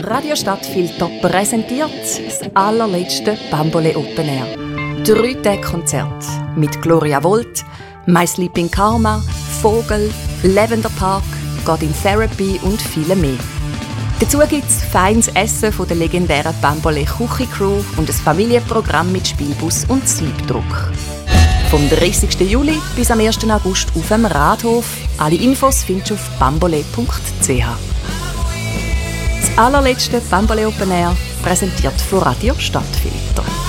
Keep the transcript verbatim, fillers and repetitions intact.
Radio Stadtfilter präsentiert das allerletzte Bambole Open Air. Drei Tage Konzert mit Gloria Volt, My Sleeping Karma, Vogel, Lavender Park, God in Therapy und viele mehr. Dazu gibt es feines Essen von der legendären Bambole Küche Crew und ein Familienprogramm mit Spielbus und Sleepdruck. Vom dreißigsten Juli bis am ersten August auf dem Rathof. Alle Infos findest du auf bambole punkt c h. Das allerletzte Bambole Open Air, präsentiert von Radio Stadtfilter.